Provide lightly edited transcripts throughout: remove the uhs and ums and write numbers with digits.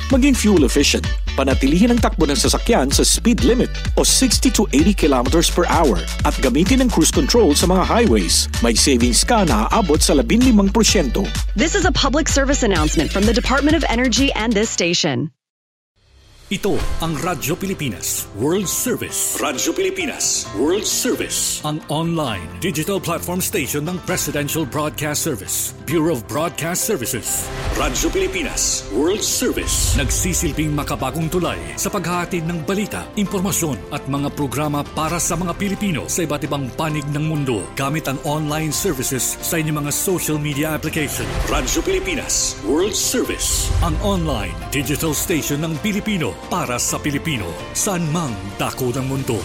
Maging fuel efficient, panatilihin ang takbo ng sasakyan sa speed limit o 60 to 80 kilometers per hour at gamitin ang cruise control sa mga highways. May savings ka na aabot sa 15%. This is a public service announcement from the Department of Energy and this station. Ito ang Radyo Pilipinas World Service. Radyo Pilipinas World Service. Ang online digital platform station ng Presidential Broadcast Service, Bureau of Broadcast Services. Radyo Pilipinas World Service. Nagsisilbing makabagong tulay sa paghahatid ng balita, impormasyon at mga programa para sa mga Pilipino sa iba't ibang panig ng mundo gamit ang online services sa inyong mga social media application. Radyo Pilipinas World Service. Ang online digital station ng Pilipino para sa Pilipino, saan mang dako ng mundo.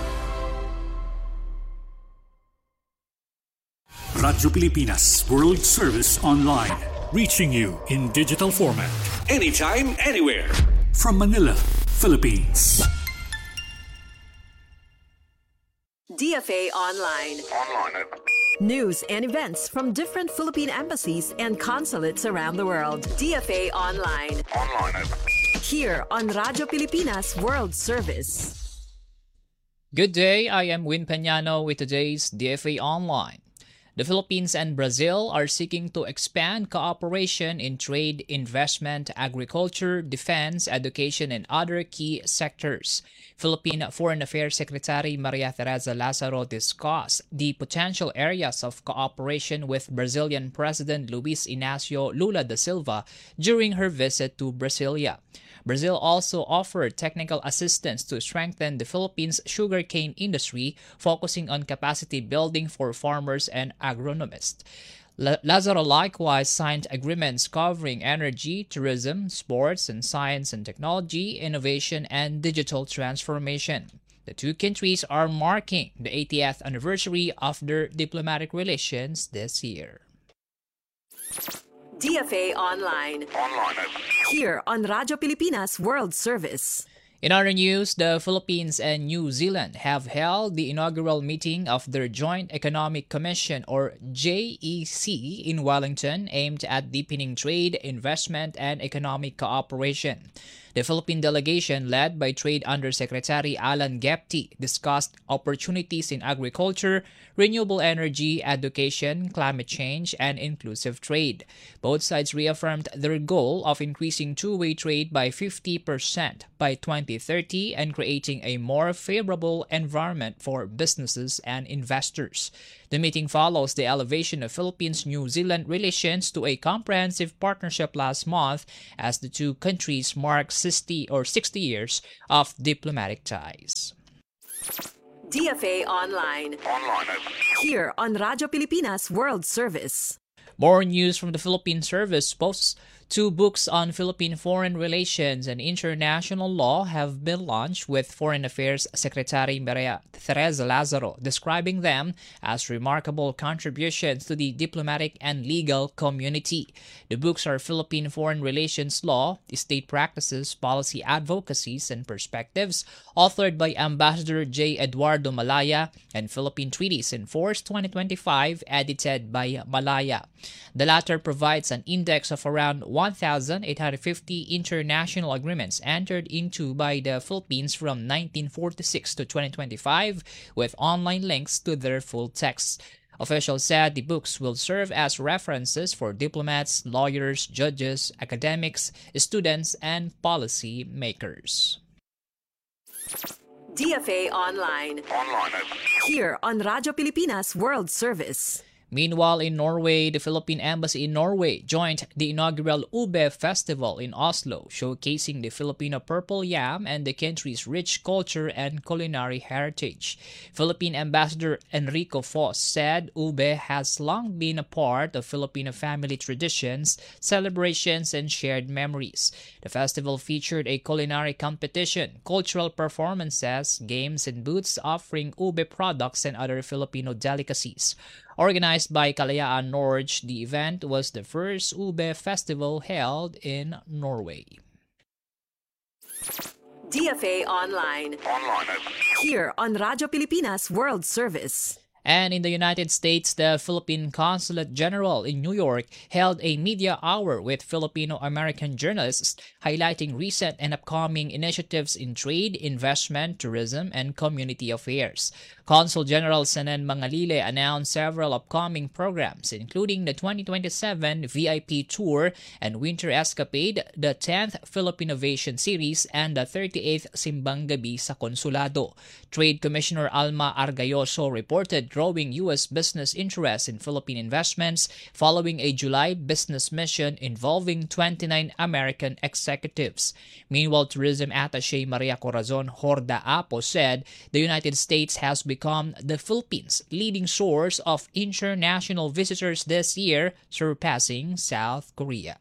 Radyo Pilipinas World Service Online, reaching you in digital format, anytime, anywhere. From Manila, Philippines. DFA Online. News and events from different Philippine embassies and consulates around the world. DFA Online. Here on Radyo Pilipinas World Service. Good day, I am Win Peñano with today's DFA Online. The Philippines and Brazil are seeking to expand cooperation in trade, investment, agriculture, defense, education, and other key sectors. Philippine Foreign Affairs Secretary Maria Teresa Lazaro discussed the potential areas of cooperation with Brazilian President Luiz Inácio Lula da Silva during her visit to Brasilia. Brazil also offered technical assistance to strengthen the Philippines' sugarcane industry, focusing on capacity building for farmers and agronomists. Lazaro likewise signed agreements covering energy, tourism, sports, and science and technology, innovation, and digital transformation. The two countries are marking the 80th anniversary of their diplomatic relations this year. DFA Online. Here on Radyo Pilipinas World Service. In other news, the Philippines and New Zealand have held the inaugural meeting of their Joint Economic Commission or JEC in Wellington, aimed at deepening trade, investment, and economic cooperation. The Philippine delegation, led by Trade Undersecretary Alan Gepti, discussed opportunities in agriculture, renewable energy, education, climate change, and inclusive trade. Both sides reaffirmed their goal of increasing two-way trade by 50% by 2030 and creating a more favorable environment for businesses and investors. The meeting follows the elevation of Philippines-New Zealand relations to a comprehensive partnership last month as the two countries mark 60 years of diplomatic ties. DFA Online. Here on Radyo Pilipinas World Service. More news from the Philippine Service posts. Two books on Philippine foreign relations and international law have been launched, with Foreign Affairs Secretary Maria Teresa Lazaro describing them as remarkable contributions to the diplomatic and legal community. The books are Philippine Foreign Relations Law, State Practices, Policy Advocacies, and Perspectives, authored by Ambassador J. Eduardo Malaya, and Philippine Treaties in Force 2025, edited by Malaya. The latter provides an index of around 1,850 international agreements entered into by the Philippines from 1946 to 2025, with online links to their full texts. Officials said the books will serve as references for diplomats, lawyers, judges, academics, students, and policy makers. DFA Online. Here on Radyo Pilipinas World Service. Meanwhile, in Norway, the Philippine Embassy in Norway joined the inaugural Ube Festival in Oslo, showcasing the Filipino purple yam and the country's rich culture and culinary heritage. Philippine Ambassador Enrico Foss said Ube has long been a part of Filipino family traditions, celebrations, and shared memories. The festival featured a culinary competition, cultural performances, games, and booths offering Ube products and other Filipino delicacies. Organized by Kalayaan Norge, the event was the first Ube festival held in Norway. DFA Online. Here on Radyo Pilipinas World Service. And in the United States, the Philippine Consulate General in New York held a media hour with Filipino-American journalists highlighting recent and upcoming initiatives in trade, investment, tourism, and community affairs. Consul General Sanen Mangalile announced several upcoming programs, including the 2027 VIP Tour and Winter Escapade, the 10th Philippinovation Series, and the 38th Simbang Gabi sa Konsulado. Trade Commissioner Alma Argayoso reported growing U.S. business interest in Philippine investments following a July business mission involving 29 American executives. Meanwhile, Tourism Attaché Maria Corazon Horda Apo said the United States has become the Philippines' leading source of international visitors this year, surpassing South Korea.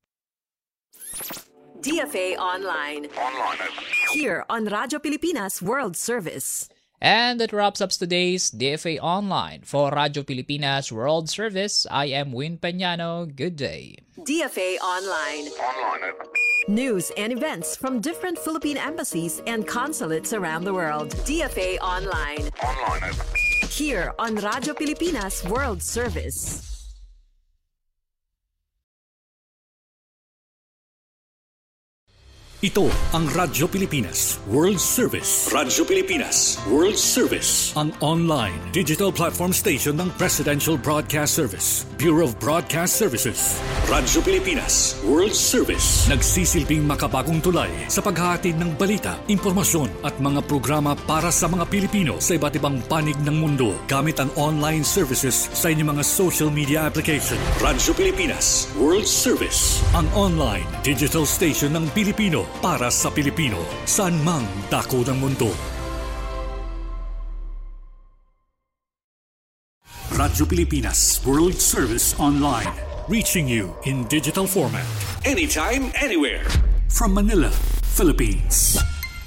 DFA Online. Here on Radyo Pilipinas World Service. And that wraps up today's DFA Online. For Radyo Pilipinas World Service, I am Win Peñano. Good day. DFA Online. News and events from different Philippine embassies and consulates around the world. DFA Online. Here on Radyo Pilipinas World Service. Ito ang Radyo Pilipinas World Service. Radyo Pilipinas World Service. Ang online digital platform station ng Presidential Broadcast Service, Bureau of Broadcast Services. Radyo Pilipinas World Service. Nagsisilbing makabagong tulay sa paghahatid ng balita, impormasyon at mga programa para sa mga Pilipino sa iba't ibang panig ng mundo gamit ang online services sa inyong mga social media application. Radyo Pilipinas World Service. Ang online digital station ng Pilipino para sa Pilipino, saan mang dako ng mundo. Radyo Pilipinas World Service Online, reaching you in digital format, anytime, anywhere. From Manila, Philippines.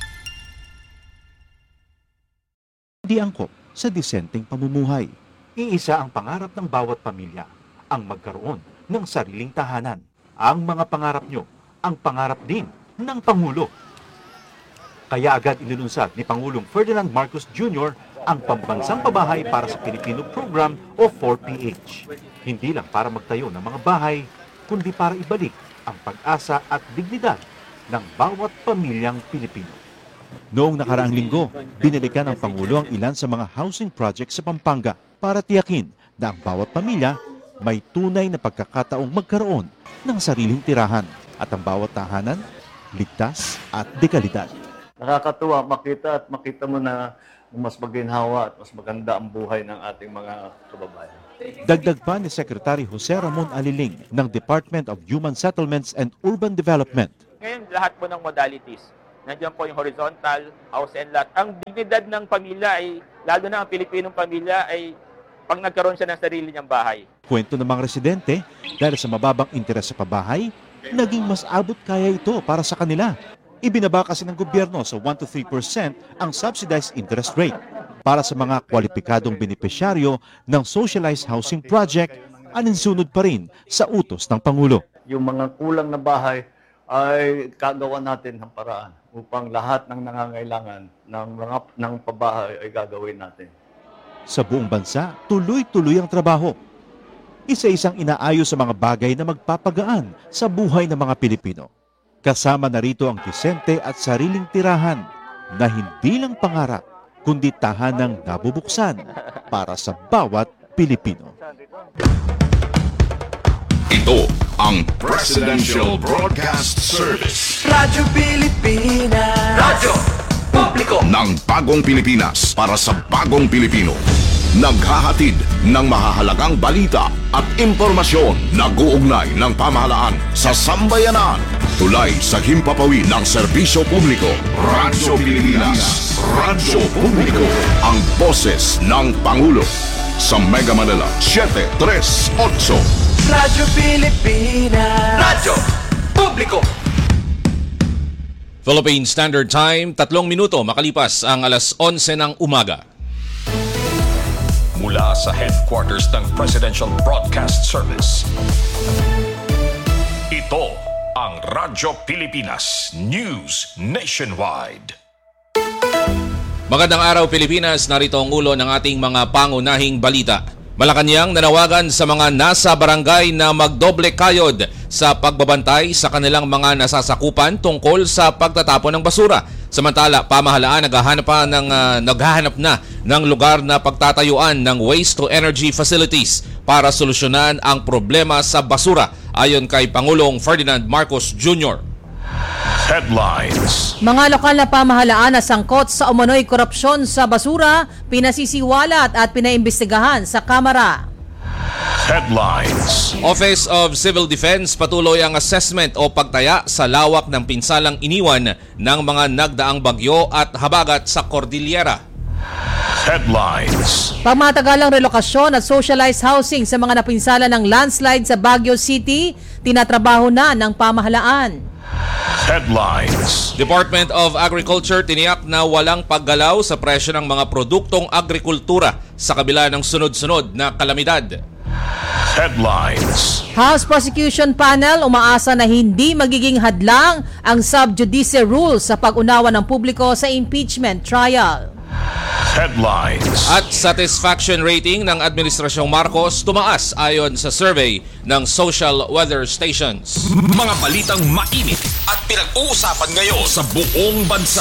Di angkop sa disenteng pamumuhay. Iisa ang pangarap ng bawat pamilya, ang magkaroon ng sariling tahanan. Ang mga pangarap nyo, ang pangarap din ng Pangulo. Kaya agad inilunsad ni Pangulong Ferdinand Marcos Jr. ang Pambansang Pabahay para sa Pilipino Program o 4PH. Hindi lang para magtayo ng mga bahay, kundi para ibalik ang pag-asa at dignidad ng bawat pamilyang Pilipino. Noong nakaraang linggo, binalikan ng Pangulo ang ilan sa mga housing projects sa Pampanga para tiyakin na ang bawat pamilya may tunay na pagkakataong magkaroon ng sariling tirahan at ang bawat tahanan ligtas at dekalidad. Nakakatuwa makita mo na mas maginhawa at mas maganda ang buhay ng ating mga kababayan. Dagdag pa ni Secretary Jose Ramon Aliling ng Department of Human Settlements and Urban Development. Ngayon, lahat po ng modalities. Nandiyan po yung horizontal, house and lot. Ang dignidad ng pamilya ay, lalo na ang Pilipinong pamilya, ay pag nagkaroon siya ng sarili niyang bahay. Kwento ng mga residente, dahil sa mababang interes sa pabahay, naging mas abot kaya ito para sa kanila. Ibinaba kasi ng gobyerno sa 1 to 3% ang subsidized interest rate. Para sa mga kwalipikadong benepisyaryo ng socialized housing project, aninsunod pa rin sa utos ng Pangulo. Yung mga kulang na bahay ay kagawa natin ng paraan upang lahat ng nangangailangan ng pabahay ay gagawin natin. Sa buong bansa, tuloy-tuloy ang trabaho. Isa-isang inaayos sa mga bagay na magpapagaan sa buhay ng mga Pilipino. Kasama na rito ang disente at sariling tirahan na hindi lang pangarap, kundi tahanang nabubuksan para sa bawat Pilipino. Ito ang Presidential Broadcast Service. Radyo Pilipinas. Radyo Publiko ng bagong Pilipinas para sa bagong Pilipino. Naghahatid ng mahahalagang balita at impormasyon na guugnay ng pamahalaan sa sambayanan. Tulay sa himpapawid ng serbisyo publiko. Radyo Pilipinas. Radyo Publiko. Ang boses ng Pangulo. Sa Mega Manila, 738. Radyo Pilipinas. Radyo Publiko. Philippine Standard Time, 3 minuto makalipas ang alas 11 ng umaga. Mula sa headquarters ng Presidential Broadcast Service, ito ang Radyo Pilipinas News Nationwide. Magandang araw Pilipinas, narito ang ulo ng ating mga pangunahing balita. Malacanang nanawagan sa mga nasa barangay na magdoble kayod sa pagbabantay sa kanilang mga nasasakupan tungkol sa pagtatapon ng basura. Samantala, pamahalaan naghahanap na ng lugar na pagtatayuan ng waste-to-energy facilities para solusyonan ang problema sa basura ayon kay Pangulong Ferdinand Marcos Jr. Headlines. Mga lokal na pamahalaan na sangkot sa umano'y korupsyon sa basura, pinasisiwalat at pinaimbestigahan sa Kamara. Headlines. Office of Civil Defense patuloy ang assessment o pagtaya sa lawak ng pinsalang iniwan ng mga nagdaang bagyo at habagat sa Cordillera. Headlines. Pagmatagalang relokasyon at socialized housing sa mga napinsala ng landslide sa Baguio City, tinatrabaho na ng pamahalaan. Headlines. Department of Agriculture tiniyak na walang paggalaw sa presyo ng mga produktong agrikultura sa kabila ng sunod-sunod na kalamidad. Headlines. House Prosecution Panel umaasa na hindi magiging hadlang ang sub judice rule sa pag-unawa ng publiko sa impeachment trial. Headlines. At satisfaction rating ng Administrasyong Marcos tumaas ayon sa survey ng Social Weather Stations. Mga balitang mainit at pinag-uusapan ngayon sa buong bansa.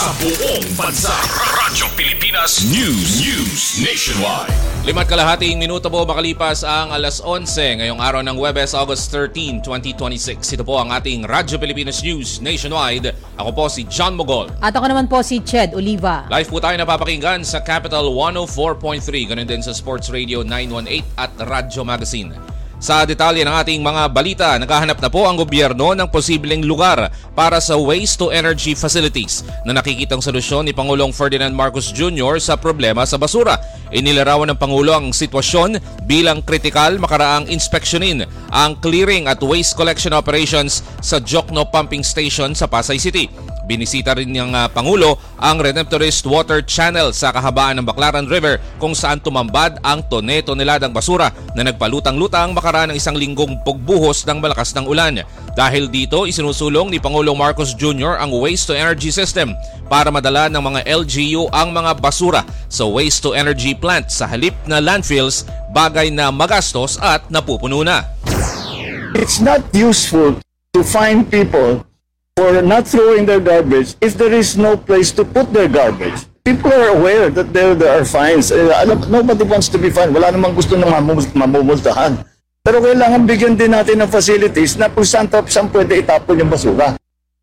Radyo Pilipinas News Nationwide. 5.5 minuto po makalipas ang alas 11 ngayong araw ng Huwebes, August 13, 2026. Ito po ang ating Radyo Pilipinas News Nationwide. Ako po si John Mogol. At ako naman po si Ched Oliva. Live po tayo napapakinggan sa Capital 104.3, ganun din sa Sports Radio 918 at Radyo Magazine. Sa detalye ng ating mga balita, naghahanap na po ang gobyerno ng posibleng lugar para sa waste-to-energy facilities na nakikitang solusyon ni Pangulong Ferdinand Marcos Jr. sa problema sa basura. Inilarawan ng Pangulo ang sitwasyon bilang kritikal makaraang inspeksyonin ang clearing at waste collection operations sa Jokno Pumping Station sa Pasay City. Binisita rin ng Pangulo ang Redemptorist Water Channel sa kahabaan ng Baclaran River kung saan tumambad ang tone-toneladang basura na nagpalutang-lutang makaraan ng isang linggong pagbuhos ng malakas ng ulan. Dahil dito, isinusulong ni Pangulong Marcos Jr. ang waste-to-energy system para madala ng mga LGU ang mga basura sa waste-to-energy plant sa halip na landfills, bagay na magastos at napupuno na. It's not useful to find people for not throwing their garbage if there is no place to put their garbage. People are aware that there are fines. Nobody wants to be fined. Wala namang gusto na mamumultahan. Pero kailangan bigyan din natin ng facilities na kung saan pwede itapon yung basura.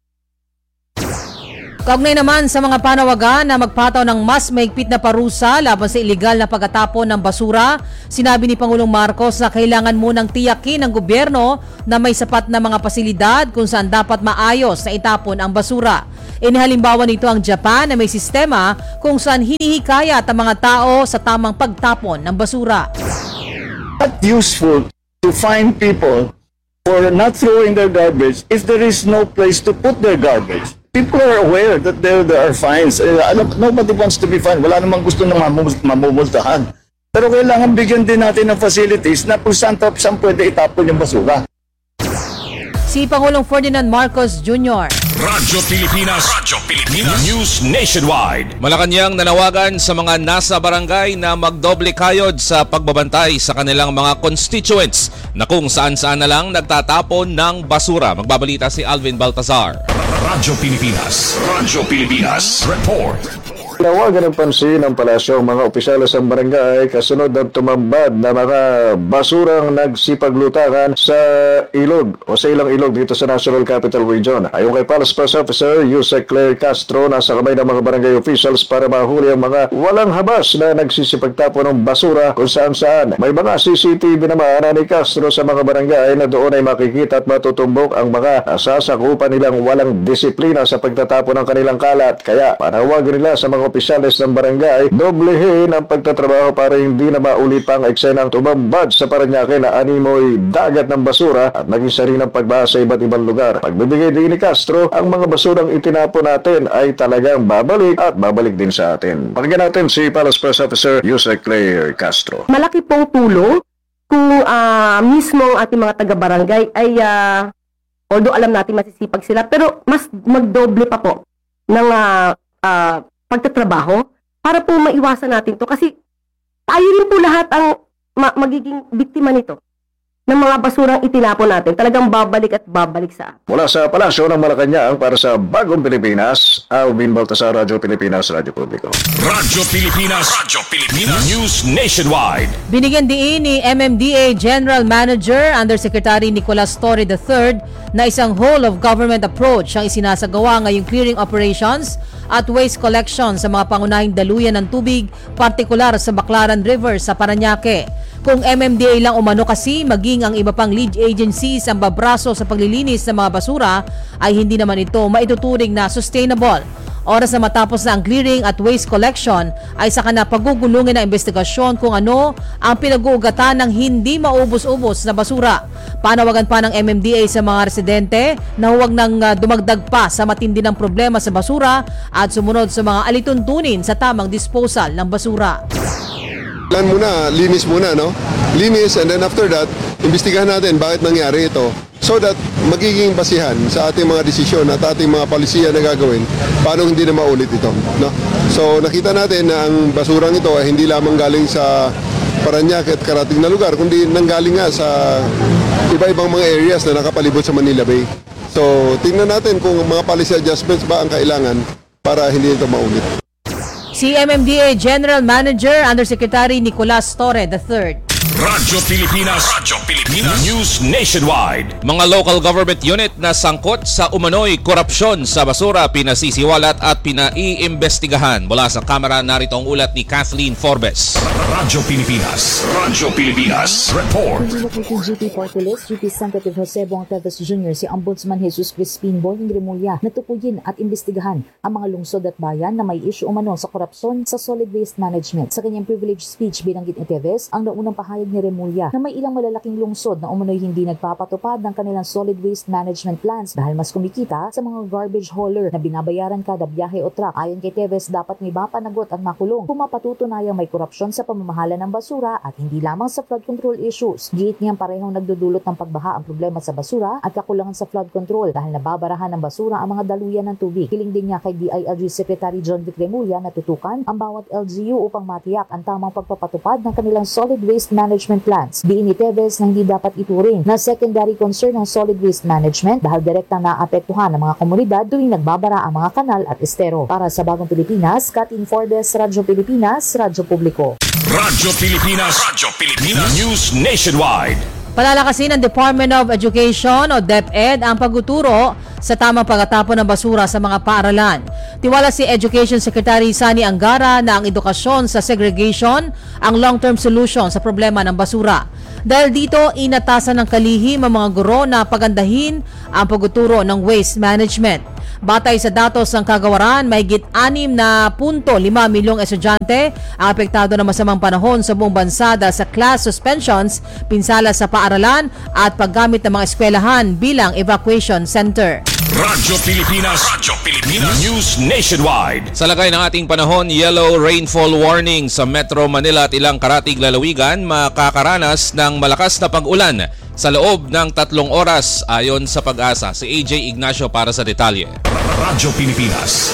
Kaugnay naman sa mga panawagan na magpataw ng mas mahigpit na parusa laban sa iligal na pagtatapon ng basura, sinabi ni Pangulong Marcos na kailangan munang tiyakin ng gobyerno na may sapat na mga pasilidad kung saan dapat maayos na itapon ang basura. Inihalimbawa nito ang Japan na may sistema kung saan hinihikayat ang mga tao sa tamang pagtapon ng basura. Not useful to fine people for not throwing their garbage if there is no place to put their garbage. People are aware that there are fines. Nobody wants to be fined. Wala namang gusto na mamumultahan. Pero kailangan bigyan din natin ng facilities na kung saan pwede itapon yung basura. Si Pangulong Ferdinand Marcos Jr. Radyo Pilipinas News Nationwide. Malacanang nanawagan sa mga nasa barangay na magdoble kayod sa pagbabantay sa kanilang mga constituents na kung saan-saan na lang nagtatapon ng basura. Magbabalita si Alvin Baltazar. Radyo Pilipinas Report. Nawagan ng pansin ng palasyo ang mga opisyalis ng barangay kasunod ng tumambad na mga basurang nagsipaglutangan sa ilog o sa ilang ilog dito sa National Capital Region. Ayon kay Palace Press Officer Yusek Claire Castro, nasa kamay ng mga barangay officials para mahuli ang mga walang habas na nagsisipagtapon ng basura kung saan-saan. May mga CCTV naman ni Castro sa mga barangay na doon ay makikita at matutumbok ang mga sasakupan nilang walang disiplina sa pagtatapon ng kanilang kalat. Kaya panawagan nila sa mga opisyalis ng barangay, doblehin ang pagtatrabaho para hindi na maulit pang eksenang tumambad sa Parañaque na animoy dagat ng basura at naging sarinang pagbaha sa iba't ibang lugar. Pagbibigay din ni Castro, ang mga basurang itinapon natin ay talagang babalik at babalik din sa atin. Pakinggan natin si Palace Press Officer Yusek Claire Castro. Malaki pong tulong kung mismo ang ating mga taga-barangay ay although alam natin masisipag sila, pero mas magdoble pa po ng pagtatrabaho para po maiwasan natin to. Kasi tayo rin po lahat ang magiging biktima nito. Ng mga basurang itinapon natin, talagang babalik at babalik sa atin. Mula sa Palasyo ng Malacanang para sa Bagong Pilipinas, Alvin Baltasar, Radyo Pilipinas, Radyo Publiko. Radyo Pilipinas News Nationwide. Binigyan diin ni MMDA General Manager Undersecretary Nicolas Torre III na isang whole-of-government approach ang isinasagawa ngayong clearing operations at waste collection sa mga pangunahing daluyan ng tubig, partikular sa Baclaran River sa Parañaque. Kung MMDA lang umano kasi, maging ang iba pang lead agencies ang babraso sa paglilinis ng mga basura, ay hindi naman ito maituturing na sustainable. Oras na matapos na ang clearing at waste collection, ay saka na pagugulungin ng investigasyon kung ano ang pinag-uugatan ng hindi maubos-ubos na basura. Panawagan pa ng MMDA sa mga residente na huwag nang dumagdag pa sa matindi ng problema sa basura at sumunod sa mga alituntunin sa tamang disposal ng basura. Linis muna, no? Linis, and then after that, imbestigahan natin bakit nangyari ito so that magiging basihan sa ating mga desisyon at ating mga palisiya na gagawin paano hindi na maulit ito, no? So nakita natin na ang basurang ito ay hindi lamang galing sa Parañaque at karating na lugar, kundi nanggaling nga sa iba-ibang mga areas na nakapalibot sa Manila Bay. So tingnan natin kung mga policy adjustments ba ang kailangan para hindi ito maulit. Si MMDA General Manager Undersecretary Nicolas Torre III. Radyo Pilipinas News Nationwide. Mga local government unit na sangkot sa umano'y korupsyon sa basura pinasisiwalat at pinaiimbestigahan. Mula sa kamera, narito ang ulat ni Kathleen Forbes. Radyo Pilipinas Report. GP Party List, GP Senator Jose Bong Teves Jr., si Ombudsman Jesus Crispin Boying Remulla, natupuyin at imbestigahan ang mga lungsod at bayan na may issue umano sa korupsyon sa solid waste management. Sa kanyang privilege speech, binanggit ni Teves ang naunang pahayag ni Remulla na may ilang malalaking lungsod na umano'y hindi nagpapatupad ng kanilang solid waste management plans dahil mas kumikita sa mga garbage hauler na binabayaran kada biyahe o truck. Ayon kay Teves, dapat may mapanagot at makulong kung mapatutunayang may korupsyon sa pamamahala ng basura at hindi lamang sa flood control issues. Giit niyang parehong nagdudulot ng pagbaha ang problema sa basura at kakulangan sa flood control dahil nababarahan ng basura ang mga daluyan ng tubig. Hiling din niya kay DILG Secretary John Vic Remulla na tutukan ang bawat LGU upang matiyak ang tamang pagpapatupad ng kanilang solid waste management plans. Diin ni Teves na hindi dapat ituring na secondary concern ng solid waste management dahil direktang naapektuhan ng mga komunidad tuwing nagbabara ang mga kanal at estero. Para sa Bagong Pilipinas, Kathleen Forbes, Radyo Pilipinas, Radyo Publiko. Radyo Pilipinas News Nationwide. Palalakasin ng Department of Education o DepEd ang pagtuturo sa tamang pagtatapon ng basura sa mga paaralan. Tiwala si Education Secretary Sani Angara na ang edukasyon sa segregation ang long-term solution sa problema ng basura. Dahil dito, inatasan ng kalihim ang mga guro na pagandahin ang pagtuturo ng waste management. Batay sa datos ng kagawaran, mahigit 6.5 milyong estudyante ang apektado ng masamang panahon sa buong bansa dahil sa class suspensions, pinsala sa paaralan at paggamit ng mga eskwelahan bilang evacuation center. Radyo Pilipinas News Nationwide. Sa lagay ng ating panahon, yellow rainfall warning sa Metro Manila at ilang karatig lalawigan makakaranas ng malakas na pag-ulan sa loob ng 3 oras ayon sa Pag-asa. Si AJ Ignacio para sa detalye. Radyo Pilipinas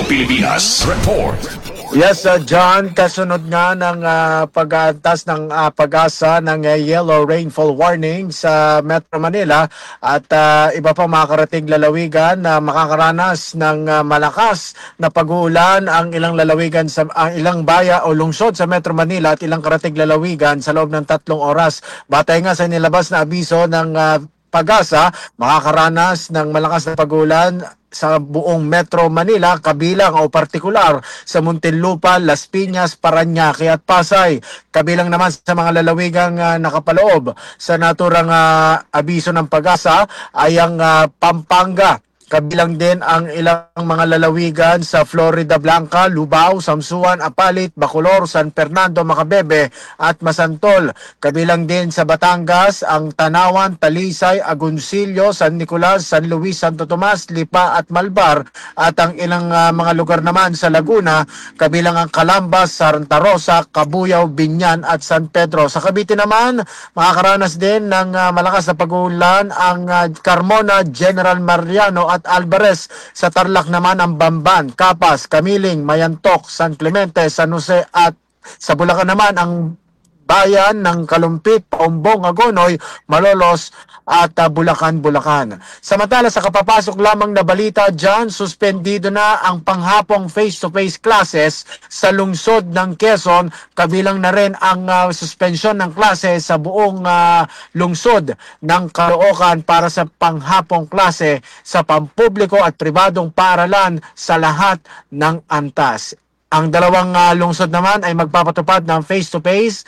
Report. Yes, John, kasunod nga ng pag-aantas ng Pag-asa ng yellow rainfall warning sa Metro Manila at iba pa makakarating lalawigan na makakaranas ng malakas na pag-uulan ang ilang lalawigan sa ilang baya o lungsod sa Metro Manila at ilang karating lalawigan sa loob ng 3 oras. Batay nga sa nilabas na abiso ng Pag-asa, makakaranas ng malakas na pag-ulan sa buong Metro Manila, kabilang o partikular sa Muntinlupa, Las Piñas, Parañaque at Pasay. Kabilang naman sa mga lalawigang nakapaloob sa naturang abiso ng Pag-asa ay ang Pampanga. Kabilang din ang ilang mga lalawigan sa Florida Blanca, Lubao, Samsuan, Apalit, Bacolor, San Fernando, Macabebe at Masantol. Kabilang din sa Batangas ang Tanawan, Talisay, Agoncillo, San Nicolas, San Luis, Santo Tomas, Lipa at Malbar. At ang ilang mga lugar naman sa Laguna, kabilang ang Calambas, Santa Rosa, Cabuyao, Binyan at San Pedro. Sa Cavite naman, makakaranas din ng malakas na pag-ulan ang Carmona, General Mariano at at Alvarez. Sa Tarlac naman ang Bamban, Capas, Camiling, Mayantok, San Clemente, San Jose at sa Bulacan naman ang bayan ng Kalumpit, Paumbong, Agonoy, Malolos at Bulacan. Samantala sa kapapasok lamang na balita dyan, suspendido na ang panghapong face-to-face classes sa lungsod ng Quezon, kabilang na rin ang suspensyon ng klase sa buong lungsod ng Caloocan para sa panghapong klase sa pampubliko at pribadong paaralan sa lahat ng antas. Ang dalawang lungsod naman ay magpapatupad ng face-to-face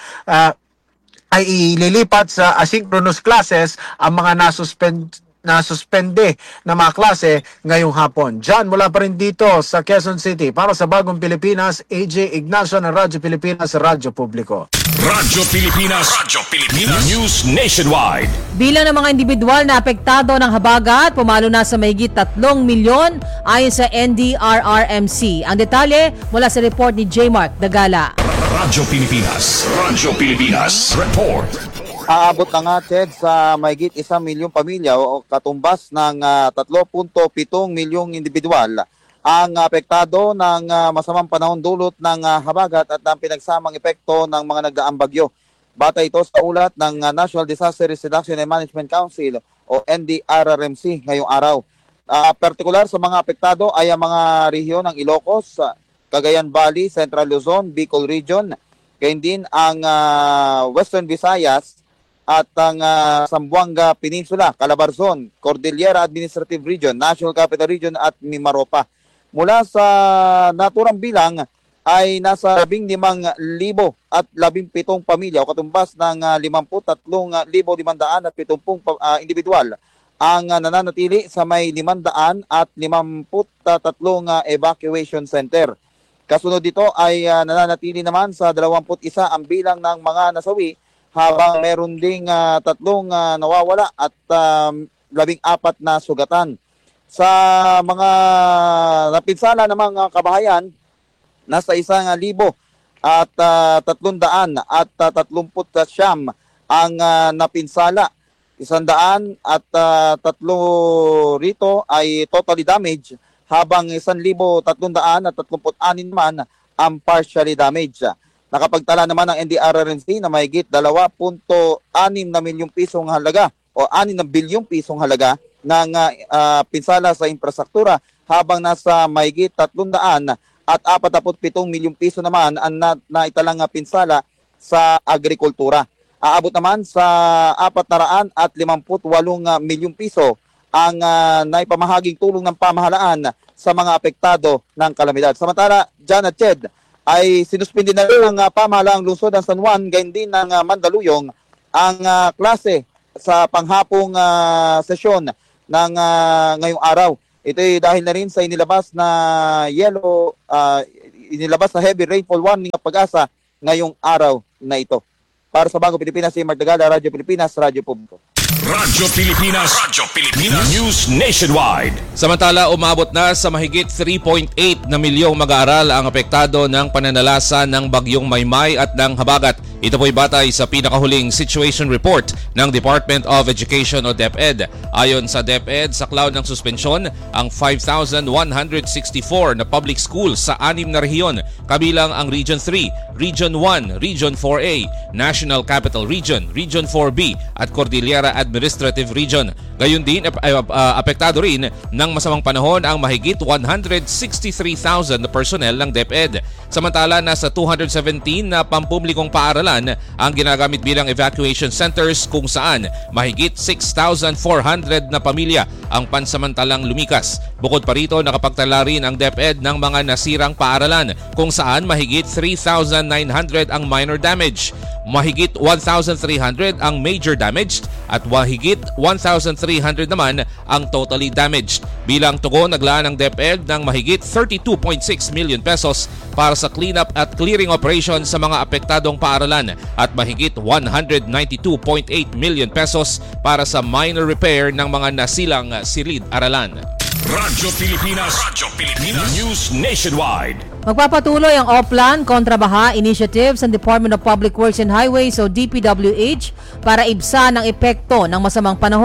ay ililipat sa asynchronous classes ang mga nasuspende na mga klase ngayong hapon. Diyan mula pa rin dito sa Quezon City para sa Bagong Pilipinas, AJ Ignacio ng Radyo Pilipinas, Radyo Publiko. Radyo Pilipinas News Nationwide. Bilang ng mga individual na apektado ng habagat, pumalo na sa mahigit 3 milyon ayon sa NDRRMC. Ang detalye mula sa report ni J. Mark Dagala. Radyo Pilipinas Report. Aabot na nga, Ted, sa mahigit 1 milyong pamilya o katumbas ng 3.7 milyong individual ang apektado ng masamang panahon dulot ng habagat at ng pinagsamang epekto ng mga nagdaang bagyo. Bata ito sa ulat ng National Disaster Risk Reduction and Management Council o NDRRMC ngayong araw. Partikular sa mga apektado ay ang mga rehiyon ng Ilocos, Cagayan Valley, Central Luzon, Bicol Region, gayon din ang Western Visayas at ang Zamboanga Peninsula, Calabarzon, Cordillera Administrative Region, National Capital Region at Mimaropa. Mula sa naturang bilang ay nasa 15,017 pamilya o katumbas ng 53,570 individual ang nananatili sa may 553 evacuation center. Kasunod dito ay nananatili naman sa 21 ang bilang ng mga nasawi habang meron ding 3 nawawala at 14 na sugatan. Sa mga napinsala ng mga kabahayan, nasa 1,000 at 300 at 39 ang napinsala. 100 at 3 rito ay totally damaged, habang 1,336 naman ang partially damaged. Nakapagtala naman ng NDRRMC na mahigit 2.6 na milyong pisong halaga o 6 na bilyong pisong halaga ng pinsala sa infrastruktura, habang nasa mahigit 300 at 47 milyong piso naman ang naitalang pinsala sa agrikultura. Aabot naman sa 458 milyong piso ang naipamahaging tulong ng pamahalaan sa mga apektado ng kalamidad. Samantala, Jan at Ched, ay sinuspindi na rin ng pamahalaang lungsod ng San Juan, gayon din ng Mandaluyong, ang klase sa panghapong sesyon ng ngayong araw. Ito ay dahil na rin sa inilabas na heavy rainfall warning ng Pag-asa ngayong araw na ito. Para sa Bagong Pilipinas, si Mark Dagala, Radyo Pilipinas, Radyo Publiko. Radyo Pilipinas News Nationwide. Samantala, umabot na sa mahigit 3.8 na milyong mag-aaral ang apektado ng pananalasa ng bagyong Maymay at ng habagat. Ito po'y batay sa pinakahuling situation report ng Department of Education o DepEd. Ayon sa DepEd, sa cloud ng suspensyon ang 5,164 na public schools sa 6 na rehiyon, kabilang ang Region 3, Region 1, Region 4A, National Capital Region, Region 4B at Cordillera Administrative Region. Gayon din, apektado rin ng masamang panahon ang mahigit 163,000 na personnel ng DepEd. Samantala, nasa 217 na pampublikong paaralan ang ginagamit bilang evacuation centers, kung saan mahigit 6,400 na pamilya ang pansamantalang lumikas. Bukod pa rito, nakapagtala rin ang DepEd ng mga nasirang paaralan, kung saan mahigit 3,900 ang minor damage, mahigit 1,300 ang major damaged at mahigit 1,300 naman ang totally damaged. Bilang tugon, naglaan ng DepEd ng mahigit 32.6 million pesos para sa cleanup at clearing operation sa mga apektadong paaralan at mahigit 192.8 million pesos para sa minor repair ng mga nasilang silid-aralan. Radyo Pilipinas News Nationwide. Magpapatuloy ang Oplan kontra Baha Initiatives ng Department of Public Works and Highways o DPWH para ibsa ng epekto ng masamang panahon.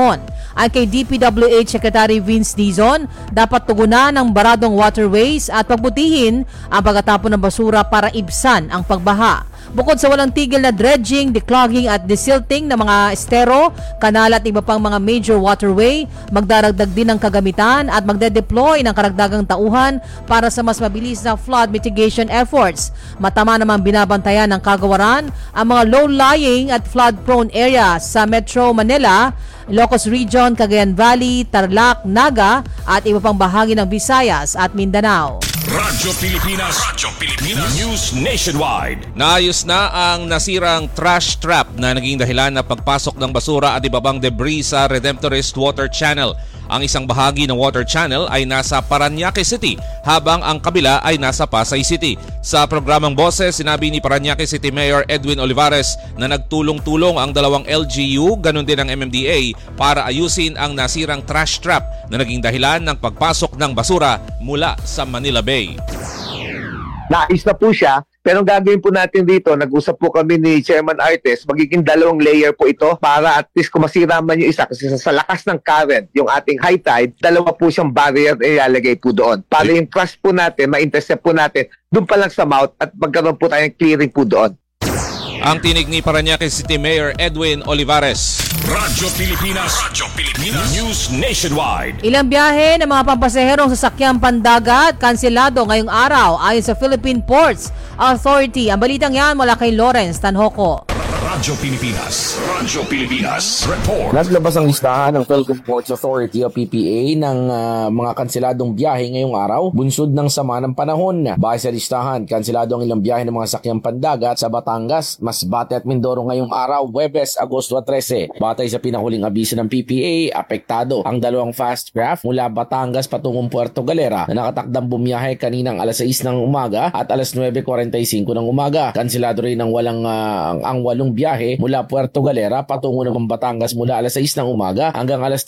Ay kay DPWH Secretary Vince Dizon, dapat tugunan ng baradong waterways at pagbutihin ang pagtatapon ng basura para ibsan ang pagbaha. Bukod sa walang tigil na dredging, declogging at desilting ng mga estero, kanal at iba pang mga major waterway, magdaragdag din ng kagamitan at magde-deploy ng karagdagang tauhan para sa mas mabilis na flood mitigation efforts. Matama naman binabantayan ng kagawaran ang mga low-lying at flood-prone areas sa Metro Manila, Ilocos Region, Cagayan Valley, Tarlac, Naga at iba pang bahagi ng Visayas at Mindanao. Radyo Pilipinas. News Nationwide. Naayos na ang nasirang trash trap na naging dahilan na pagpasok ng basura at iba pang debris sa Redemptorist Water Channel. Ang isang bahagi ng water channel ay nasa Parañaque City habang ang kabila ay nasa Pasay City. Sa programang Boses, sinabi ni Parañaque City Mayor Edwin Olivares na nagtulong-tulong ang dalawang LGU, ganun din ang MMDA para ayusin ang nasirang trash trap na naging dahilan ng pagpasok ng basura mula sa Manila Bay. Nais na po siya, pero gagawin po natin dito, nag-usap po kami ni Chairman Artes, magiging 2 layer po ito para at least kung masira man yung isa, kasi sa lakas ng current, yung ating high tide, 2 po siyang barrier ilalagay po doon. Para yung crush po natin, ma-intercept po natin, doon pa lang sa mouth at magkaroon po tayong clearing po doon. Ang tinig ni Parañaque City Mayor Edwin Olivares. Radyo Pilipinas. News Nationwide. Ilang biyahe ng mga pampasaherong sasakyang pandagat kanselado ngayong araw ayon sa Philippine Ports Authority. Ang balitang yan mula kay Lawrence Tanhoco. Radyo Pilipinas. Report. Naglabas ang listahan ng Philippine Ports Authority o PPA ng mga kanseladong biyahe ngayong araw, bunsod ng sama ng panahon. Base sa listahan, kanselado ang ilang biyahe ng mga sakyang pandagat sa Batangas, Masbate at Mindoro ngayong araw, Huwebes, Agosto 13. Batay sa pinahuling abiso ng PPA, apektado ang 2 fast craft mula Batangas patungong Puerto Galera na nakatakdang bumiyahe kaninang alas 6 ng umaga at alas 9:45 ng umaga. Kanselado rin ang 8 biyahe mula Puerto Galera patungo ng Batangas mula alas 6 ng umaga hanggang alas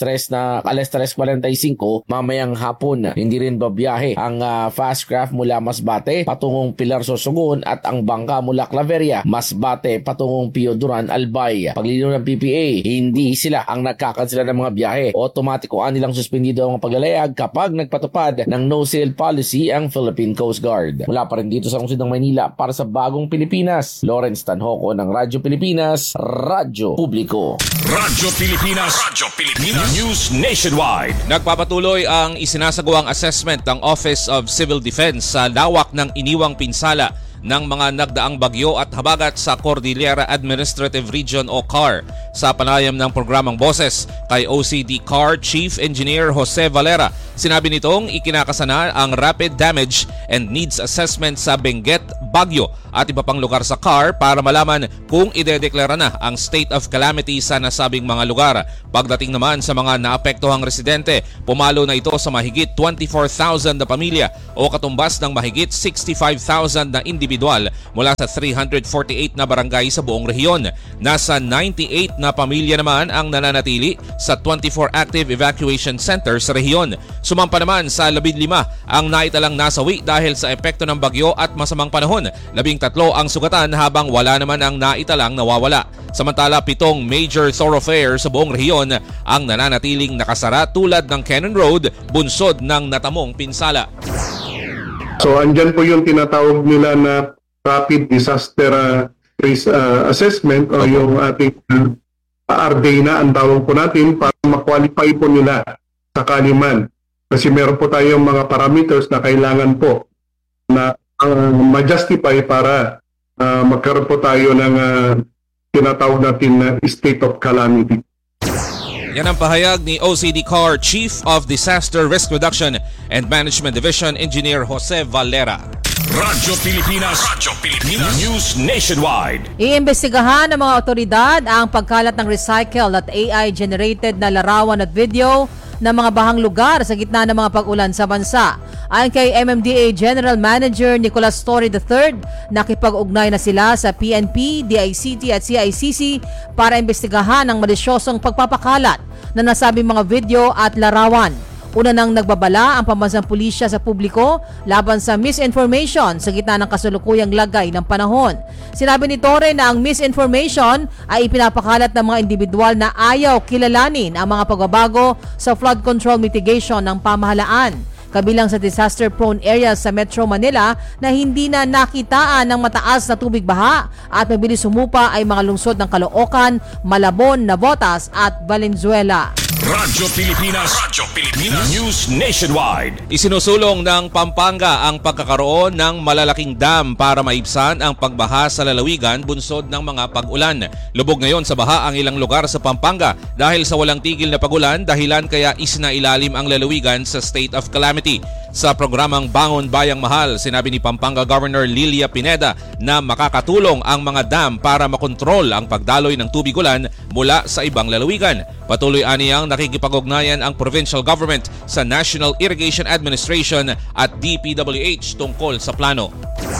3:45 mamayang hapon. Hindi rin babiyahe ang fast craft mula Masbate patungong Pilar Sorsogon at ang bangka mula Claveria, Masbate patungong Pio Duran, Albay. Paglilinaw ng PPA, hindi sila ang nagkakansela ng mga biyahe. Otomatiko nilang suspendido ang paglalayag kapag nagpatupad ng no-sail policy ang Philippine Coast Guard. Mula pa rin dito sa lungsod ng Maynila para sa Bagong Pilipinas, Lawrence Tanhoco ng Radyo Pilipinas, Radyo Publiko. Radyo Pilipinas. News Nationwide. Nagpapatuloy ang isinasagawang assessment ng Office of Civil Defense sa lawak ng iniwang pinsala ng mga nagdaang bagyo at habagat sa Cordillera Administrative Region o CAR. Sa panayam ng programang Boses kay OCD CAR Chief Engineer Jose Valera, sinabi nitong ikinakasana ang rapid damage and needs assessment sa Benguet, Baguio at iba pang lugar sa CAR para malaman kung idedeklara na ang state of calamity sa nasabing mga lugar. Pagdating naman sa mga naapektuhang residente, pumalo na ito sa mahigit 24,000 na pamilya o katumbas ng mahigit 65,000 na individual mula sa 348 na barangay sa buong rehiyon. Nasa 98 na pamilya naman ang nananatili sa 24 active evacuation centers sa rehiyon. Sumampa naman sa 15 ang naitalang nasawi dahil sa epekto ng bagyo at masamang panahon. 13 ang sugatan habang wala naman ang naitalang nawawala. Samantala, 7 major thoroughfares sa buong rehiyon ang nananatiling nakasara tulad ng Cannon Road, bunsod ng natamong pinsala. So andyan po yung tinatawag nila na Rapid Disaster Risk Assessment o yung ating RDA ang tawag po natin para ma-qualify po nila sakali man. Kasi meron po tayong mga parameters na kailangan po na ma-justify para magkaroon po tayo ng tinatawag natin na state of calamity. Yan ang pahayag ni OCD CAR Chief of Disaster Risk Reduction and Management Division Engineer Jose Valera. Radyo Pilipinas. News Nationwide. Iimbestigahan ng mga otoridad ang pagkalat ng recycled at AI-generated na larawan at video ng mga bahang lugar sa gitna ng mga pag-ulan sa bansa. Ayon kay MMDA General Manager Nicolas Torre III, nakipag-ugnay na sila sa PNP, DICT at CICC para imbestigahan ang malisyosong pagpapakalat na nasabing mga video at larawan. Una nang nagbabala ang pambansang pulisya sa publiko laban sa misinformation sa gitna ng kasalukuyang lagay ng panahon. Sinabi ni Torre na ang misinformation ay ipinapakalat ng mga individual na ayaw kilalanin ang mga pagbabago sa flood control mitigation ng pamahalaan. Kabilang sa disaster-prone areas sa Metro Manila na hindi na nakitaan ng mataas na tubig baha at mabilis sumupa ay mga lungsod ng Caloocan, Malabon, Navotas at Valenzuela. Radyo Pilipinas. News Nationwide. Isinusulong ng Pampanga ang pagkakaroon ng malalaking dam para maibsan ang pagbaha sa lalawigan bunsod ng mga pag-ulan. Lubog ngayon sa baha ang ilang lugar sa Pampanga dahil sa walang tigil na pag-ulan, dahilan kaya isinailalim ang lalawigan sa state of calamity. Sa programang Bangon Bayang Mahal, sinabi ni Pampanga Governor Lilia Pineda na makakatulong ang mga dam para makontrol ang pagdaloy ng tubig ulan mula sa ibang lalawigan. Patuloy aniyang nakikipag-ugnayan ang provincial government sa National Irrigation Administration at DPWH tungkol sa plano.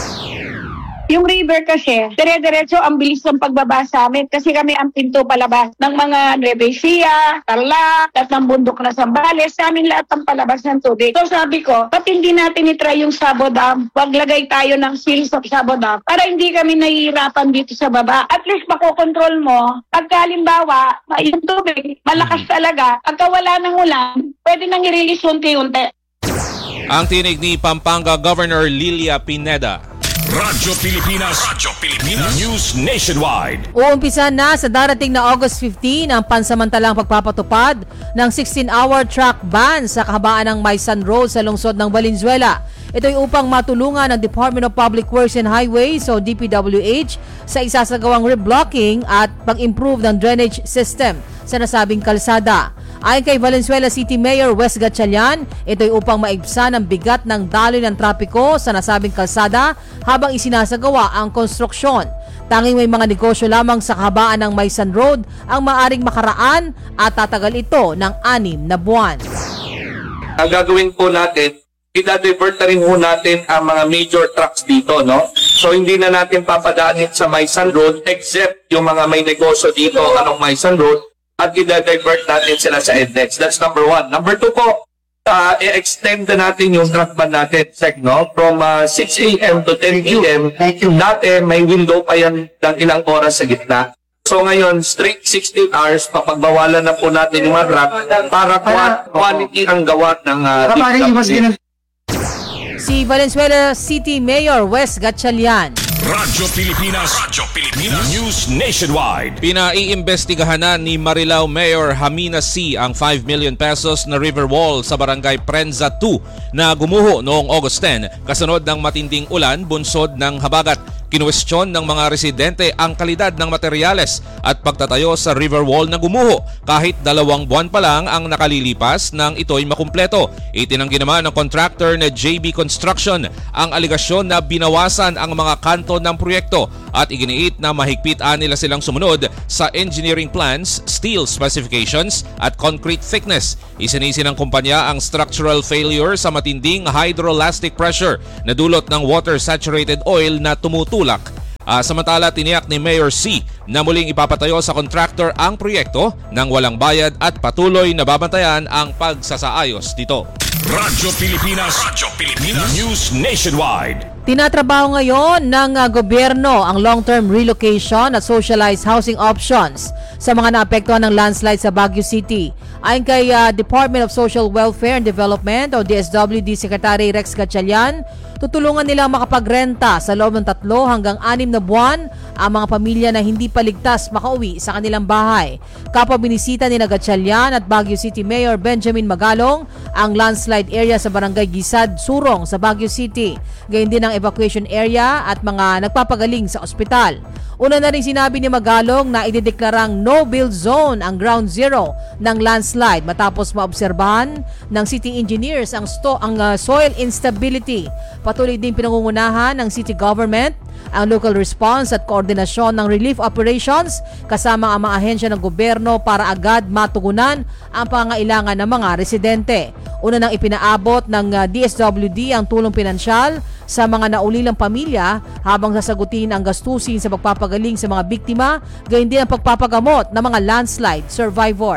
Yung river kasi, dire-diretso ang bilis ng pagbaba sa amin kasi kami ang pinto palabas ng mga Nueva Ecija, Tarlac, at ng bundok na Zambales. Sa amin lahat ang palabas ng tubig. So sabi ko, ba't hindi natin itry yung Sabo Dam? Wag lagay tayo ng seals of Sabo Dam para hindi kami nahihirapan dito sa baba. At least makokontrol mo. Pagka halimbawa, yung tubig, malakas talaga. Pagka wala ng ulan, pwede nang i-release unti-unti. Ang tinig ni Pampanga Governor Lilia Pineda. Radyo Pilipinas. News Nationwide. Uumpisa na sa darating na August 15 ang pansamantalang pagpapatupad ng 16-hour truck ban sa kahabaan ng Maysan Road sa lungsod ng Valenzuela. Ito ay upang matulungan ng Department of Public Works and Highways o DPWH sa isasagawang reblocking at pag-improve ng drainage system sa nasabing kalsada. Ayon kay Valenzuela City Mayor Wes Gatchalian, ito ay upang maibsan ang bigat ng daloy ng trapiko sa nasabing kalsada habang isinasagawa ang konstruksyon. Tanging may mga negosyo lamang sa kahabaan ng Maysan Road ang maaring makaraan at tatagal ito ng 6 na buwan. Ang gagawin po natin, i-divert na rin po natin ang mga major trucks dito, no? So hindi na natin papadaanin sa Maysan Road except yung mga may negosyo dito anong Maysan Road at i-divert natin sila sa EDNEX. That's number 1. Number 2 po, i-extend na natin yung truck ban natin, no? From 6 a.m. to 10 p.m. Dati may window pa yan ng ilang oras sa gitna. So ngayon, strict 16 hours, papagbawalan na po natin yung mga truck para quality ang gawa ng DPWH. Si Valenzuela City Mayor Wes Gatchalian. Radyo Pilipinas. News Nationwide. Pinaiimbestigahan na ni Marilao Mayor Hamina C. ang 5 million pesos na river wall sa barangay Prensa 2 na gumuho noong August 10 kasunod ng matinding ulan bunsod ng habagat. Kinuwestiyon ng mga residente ang kalidad ng materyales at pagtatayo sa river wall na gumuho kahit 2 buwan pa lang ang nakalilipas nang ito'y makumpleto. Itinanggi naman ng contractor na JB Construction ang aligasyon na binawasan ang mga kanto ng proyekto at iginiit na mahigpit nila silang sumunod sa engineering plans, steel specifications at concrete thickness. Isinisi ng kumpanya ang structural failure sa matinding hydroelastic pressure na dulot ng water-saturated oil na tumutulak. Samantala, tiniyak ni Mayor C na muling ipapatayo sa contractor ang proyekto nang walang bayad at patuloy na babantayan ang pagsasaayos dito. Radyo Pilipinas. News Nationwide. Tinatrabaho ngayon ng gobyerno ang long-term relocation at socialized housing options sa mga naapektuhan ng landslide sa Baguio City. Ayon kay Department of Social Welfare and Development o DSWD Secretary Rex Gatchalian, tutulungan nilang makapagrenta sa loob ng 3 hanggang 6 na buwan ang mga pamilya na hindi pa ligtas makauwi sa kanilang bahay. Kapwa binisita ni Gatchalian at Baguio City Mayor Benjamin Magalong ang landslide area sa Barangay Gisad, Surong sa Baguio City. Gayun din ang evacuation area at mga nagpapagaling sa ospital. Una na rin sinabi ni Magalong na idedeklarang no-build zone ang ground zero ng landslide matapos maobserbahan ng city engineers ang soil instability. Patuloy din pinangungunahan ng city government ang local response at koordinasyon ng relief operations kasama ang mga ahensya ng gobyerno para agad matugunan ang pangangailangan ng mga residente. Una nang ipinaabot ng DSWD ang tulong pinansyal sa mga naulilang pamilya habang sasagutin ang gastusin sa pagpapagaling sa mga biktima, gayon din ang pagpapagamot ng mga landslide survivor.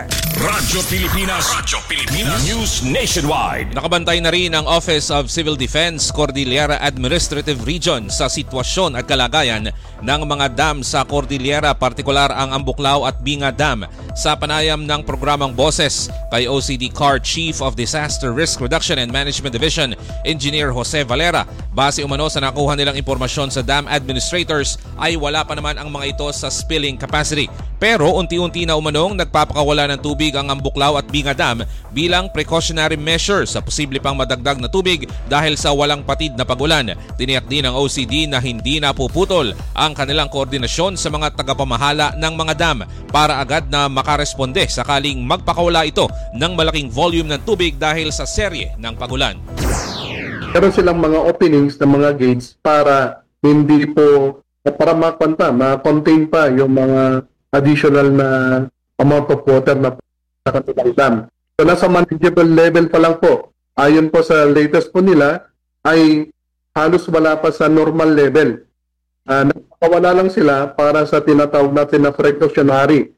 Radyo Pilipinas. News Nationwide. Nakabantay na rin ang Office of Civil Defense Cordillera Administrative Region sa sitwasyon at kalagayan ng mga dam sa Cordillera, partikular ang Ambuklao at Binga Dam. Sa panayam ng programang Boses kay OCD CAR Chief of Disaster Risk Reduction and Management Division, Engineer Jose Valera, base umano sa nakuha nilang impormasyon sa dam administrators ay wala pa naman ang mga ito sa spilling capacity. Pero unti-unti na umanong nagpapakawala ng tubig ang Ambuklao at Binga Dam bilang precautionary measure sa posible pang madagdag na tubig dahil sa walang patid na pagulan. Tiniyak din ng OCD na hindi napuputol ang kanilang koordinasyon sa mga tagapamahala ng mga dam para agad na makaresponde sakaling magpakawala ito ng malaking volume ng tubig dahil sa serye ng pagulan. Meron silang mga openings ng mga gates para hindi po, para ma-contain pa yung mga additional na amount of water na sa kanilang dam. So nasa manageable level pa lang po. Ayon po sa latest po nila ay halos wala pa sa normal level. Nakawala lang sila para sa tinatawag natin na precautionary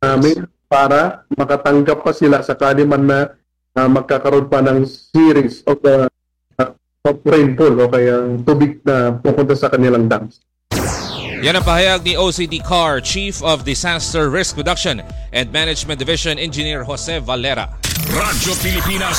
para makatanggap pa sila sakali man na magkakaroon pa ng series of rainfall o kaya tubig na pupunta sa kanilang dams. Yan ang pahayag ni OCD CAR Chief of Disaster Risk Reduction and Management Division Engineer Jose Valera. Radyo Pilipinas.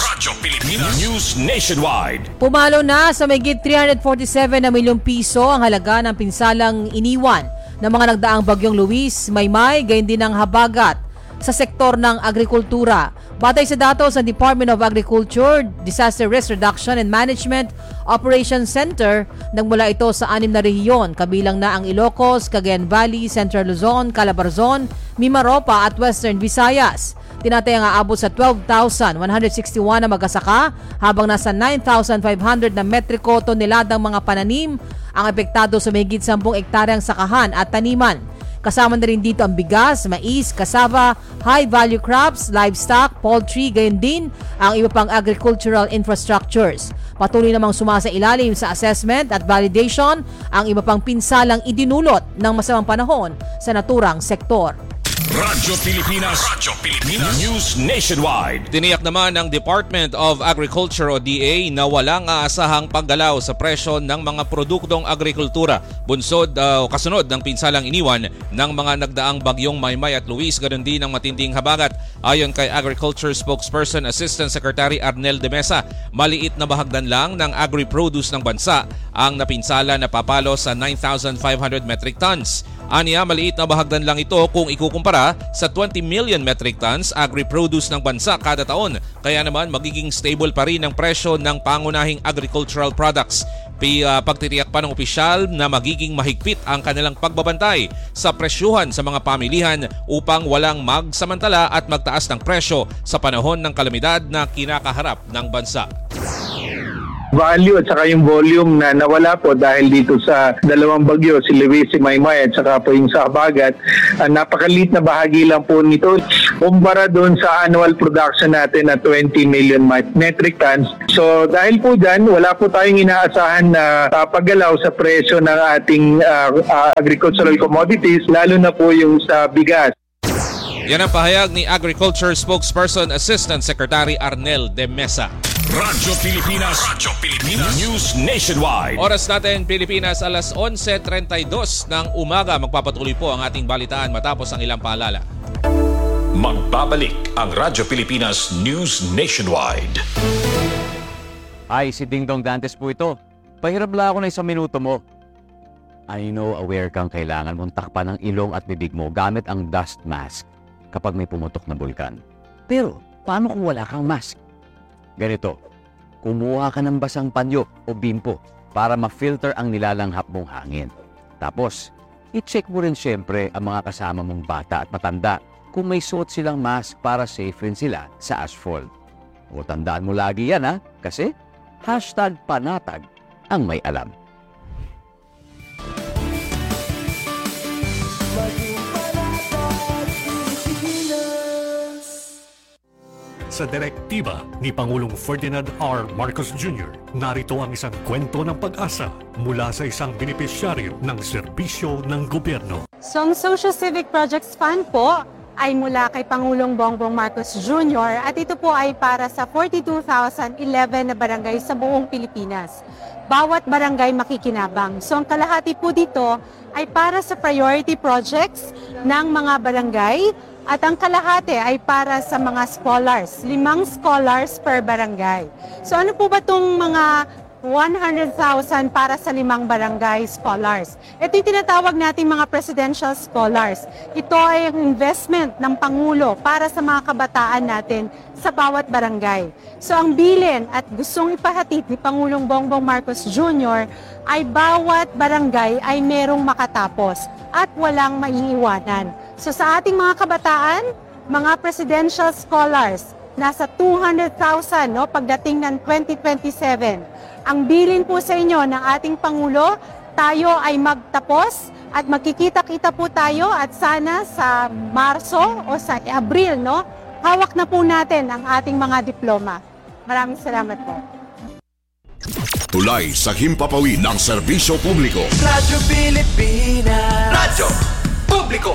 News Nationwide. Pumalo na sa mahigit 347 na milyong piso ang halaga ng pinsalang iniwan ng mga nagdaang bagyong Luis, Maymay, gayon din ang habagat sa sektor ng agrikultura. Batay sa datos ng Department of Agriculture, Disaster Risk Reduction and Management Operations Center, nagmula ito sa 6 na rehiyon, kabilang na ang Ilocos, Cagayan Valley, Central Luzon, Calabarzon, Mimaropa at Western Visayas. Tinatayang aabot sa 12,161 na magsasaka habang nasa 9,500 na metriko toneladang mga pananim ang epektado sa mahigit 10 ektaryang sakahan at taniman. Kasama na rin dito ang bigas, mais, cassava, high-value crops, livestock, poultry, gayon din ang iba pang agricultural infrastructures. Patuloy namang sumasailalim sa assessment at validation ang iba pang pinsalang idinulot ng masamang panahon sa naturang sektor. Radyo Pilipinas. News Nationwide. Tiniyak naman ng Department of Agriculture o DA na walang aasahang paggalaw sa presyo ng mga produktong agrikultura bunsod o kasunod ng pinsalang iniwan ng mga nagdaang bagyong Maymay at Luis, ganoon din ang matinding habagat. Ayon kay Agriculture Spokesperson Assistant Secretary Arnel de Mesa, maliit na bahagdan lang ng agri-produce ng bansa ang napinsala na papalo sa 9,500 metric tons. Aniya, maliit na bahagdan lang ito kung ikukumpara sa 20 million metric tons agri-produce ng bansa kada taon. Kaya naman magiging stable pa rin ang presyo ng pangunahing agricultural products. Pagtitiyak pa ng opisyal na magiging mahigpit ang kanilang pagbabantay sa presyuhan sa mga pamilihan upang walang magsamantala at magtaas ng presyo sa panahon ng kalamidad na kinakaharap ng bansa. Value at saka yung volume na nawala po dahil dito sa dalawang bagyo, si Luis, si Maymay at saka po yung sa habagat, napakaliit na bahagi lang po nito kumpara doon sa annual production natin na 20 million metric tons. So dahil po dyan, wala po tayong inaasahan na paggalaw sa presyo ng ating agricultural commodities, lalo na po yung sa bigas. Yan ang pahayag ni Agriculture Spokesperson Assistant Secretary Arnel de Mesa. Radyo Pilipinas. News Nationwide. Oras natin Pilipinas, alas 11:32 ng umaga. Magpapatuloy po ang ating balitaan matapos ang ilang paalala. Magbabalik ang Radyo Pilipinas News Nationwide. Ay, si Dingdong Dantes po ito. Pahirap lang ako na 1 minuto mo. I know, aware kang kailangan mong takpan ng ilong at bibig mo gamit ang dust mask kapag may pumutok na bulkan. Pero, paano kung wala kang mask? Ganito, kumuha ka ng basang panyo o bimpo para ma-filter ang nilalanghap mong hangin. Tapos, i-check mo rin syempre ang mga kasama mong bata at matanda kung may suot silang mask para safe rin sila sa asphalt. O tandaan mo lagi yan ha, kasi #panatag ang may alam. Sa direktiba ni Pangulong Ferdinand R. Marcos Jr., narito ang isang kwento ng pag-asa mula sa isang benepisyaryo ng serbisyo ng gobyerno. So ang Social Civic Projects Fund po ay mula kay Pangulong Bongbong Marcos Jr. at ito po ay para sa 42,011 na barangay sa buong Pilipinas. Bawat barangay makikinabang. So ang kalahati po dito ay para sa priority projects ng mga barangay at ang kalahati ay para sa mga scholars. 5 scholars per barangay. So ano po ba itong mga 100,000 para sa 5 barangay scholars? Ito yung tinatawag nating mga presidential scholars. Ito ay ang investment ng Pangulo para sa mga kabataan natin sa bawat barangay. So ang bilin at gustong ipahatid ni Pangulong Bongbong Marcos Jr. ay bawat barangay ay merong makatapos at walang maiiwanan. So sa ating mga kabataan, mga presidential scholars, nasa 200,000 pagdating ng 2027. Ang bilin po sa inyo ng ating Pangulo, tayo ay magtapos at magkikita-kita po tayo at sana sa Marso o sa Abril, hawak na po natin ang ating mga diploma. Maraming salamat po. Tulay sa himpapawid ng serbisyo publiko. Radyo Pilipinas. Radyo Publiko.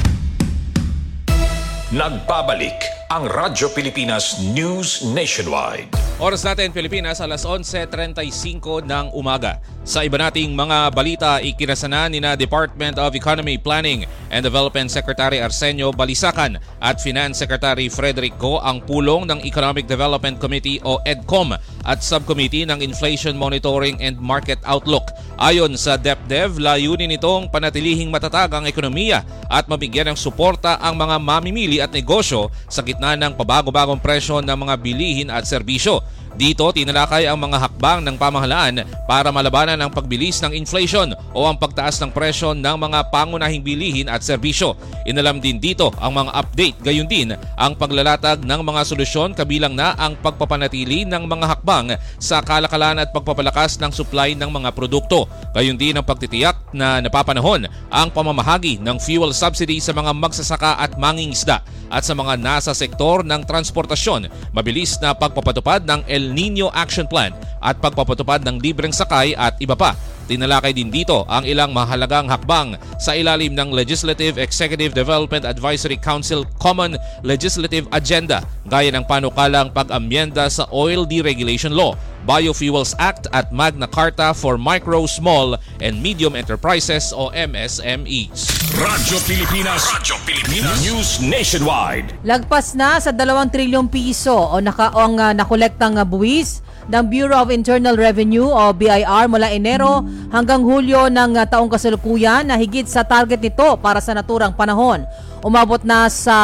Nagbabalik ang Radyo Pilipinas News Nationwide. Oras natin Pilipinas, alas 11:35 ng umaga. Sa iba nating mga balita, ikinasana ni na Department of Economy, Planning and Development Secretary Arsenio Balisacan at Finance Secretary Frederick Go ang pulong ng Economic Development Committee o EDCOM at Subcommittee ng Inflation Monitoring and Market Outlook. Ayon sa DepDev, layunin nitong panatilihing matatag ang ekonomiya at mabigyan ng suporta ang mga mamimili at negosyo sa gitna ng pabago-bagong presyo ng mga bilihin at serbisyo. Dito, tinalakay ang mga hakbang ng pamahalaan para malabanan ang pagbilis ng inflation o ang pagtaas ng presyo ng mga pangunahing bilihin at serbisyo. Inalam din dito ang mga update, gayon din ang paglalatag ng mga solusyon kabilang na ang pagpapanatili ng mga hakbang sa kalakalan at pagpapalakas ng supply ng mga produkto. Gayon din ang pagtitiyak na napapanahon ang pamamahagi ng fuel subsidy sa mga magsasaka at mangingisda at sa mga nasa sektor ng transportasyon, mabilis na pagpapatupad ng El Nino Action Plan at pagpapatupad ng libreng sakay at iba pa. Tinalakay din dito ang ilang mahalagang hakbang sa ilalim ng Legislative Executive Development Advisory Council Common Legislative Agenda gaya ng panukalang pag-amyenda sa Oil Deregulation Law, Biofuels Act at Magna Carta for Micro, Small and Medium Enterprises o MSMEs. Radyo Pilipinas. Radyo Pilipinas. News Nationwide. Lagpas na sa 2 trilyong piso o nakolektang buwis ng Bureau of Internal Revenue o BIR mula Enero hanggang Hulyo ng taong kasalukuyan na higit sa target nito para sa naturang panahon. Umabot na sa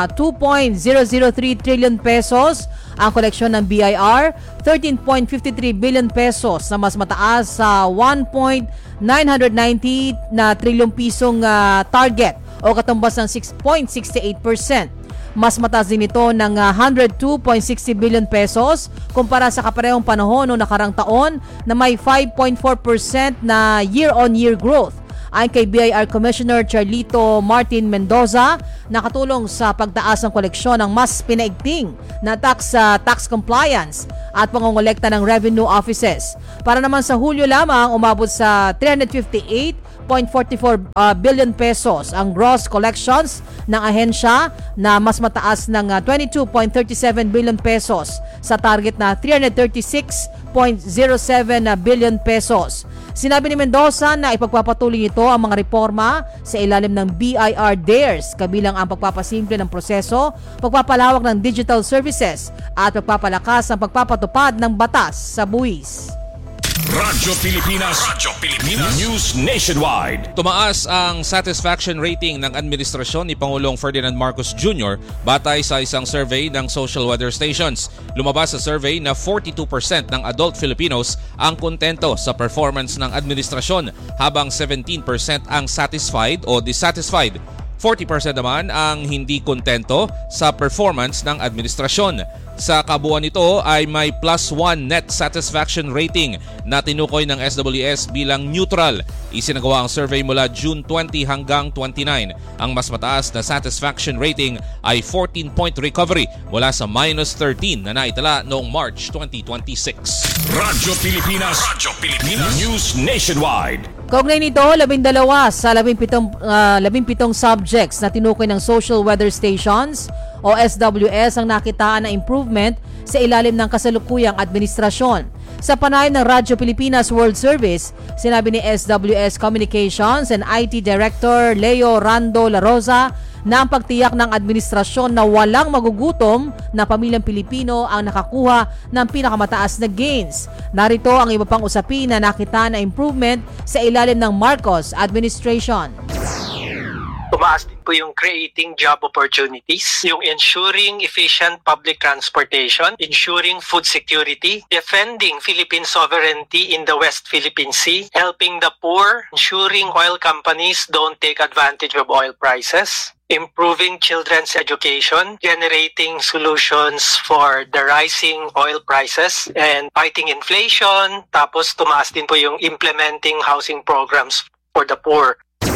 2.003 trillion pesos ang koleksyon ng BIR, 13.53 billion pesos na mas mataas sa 1.990 na trilyong pisong target o katumbas ng 6.68%. Mas mataas din ito ng 102.60 billion pesos kumpara sa kaparehong panahon noong nakarang taon na may 5.4% na year-on-year growth. Ayon kay BIR Commissioner Charlito Martin Mendoza, nakatulong sa pagtaas ng koleksyon ng mas pinaigting na tax compliance at pangongolekta ng revenue offices. Para naman sa Hulyo lamang, umabot sa 358.44 billion pesos ang gross collections ng ahensya na mas mataas ng 22.37 billion pesos sa target na 336.07 billion pesos. Sinabi ni Mendoza na ipagpapatuloy ito ang mga reforma sa ilalim ng BIR DARES, kabilang ang pagpapasimple ng proseso, pagpapalawak ng digital services at pagpapalakas ng pagpapatupad ng batas sa buwis. Radyo Pilipinas. Radyo Pilipinas. News Nationwide. Tumaas ang satisfaction rating ng administrasyon ni Pangulong Ferdinand Marcos Jr. batay sa isang survey ng social weather stations. Lumabas sa survey na 42% ng adult Filipinos ang kontento sa performance ng administrasyon, habang 17% ang satisfied o dissatisfied. 40% naman ang hindi kontento sa performance ng administrasyon. Sa kabuuan nito ay may +1 net satisfaction rating na tinukoy ng SWS bilang neutral. Isinagawa ang survey mula June 20 hanggang 29. Ang mas mataas na satisfaction rating ay 14-point recovery mula sa -13 na naitala noong March 2026. Radyo Pilipinas. Radyo Pilipinas. News Nationwide. Kaugnay nito, 12 sa 17 subjects na tinukoy ng Social Weather Stations o SWS ang nakitaan na improvement sa ilalim ng kasalukuyang administrasyon. Sa panayam ng Radyo Pilipinas World Service, sinabi ni SWS Communications and IT Director Leo Rando La Rosa na ang pagtiyak ng administrasyon na walang magugutom na pamilyang Pilipino ang nakakuha ng pinakamataas na gains. Narito ang iba pang usapin na nakita na improvement sa ilalim ng Marcos administration. Tumaas din po yung creating job opportunities, yung ensuring efficient public transportation, ensuring food security, defending Philippine sovereignty in the West Philippine Sea, helping the poor, ensuring oil companies don't take advantage of oil prices, improving children's education, generating solutions for the rising oil prices, and fighting inflation. Tapos tumaas din po yung implementing housing programs for the poor.